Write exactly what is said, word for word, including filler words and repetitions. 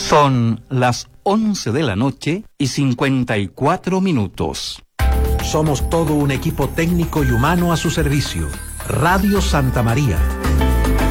Son las once de la noche y cincuenta y cuatro minutos. Somos todo un equipo técnico y humano a su servicio. Radio Santa María,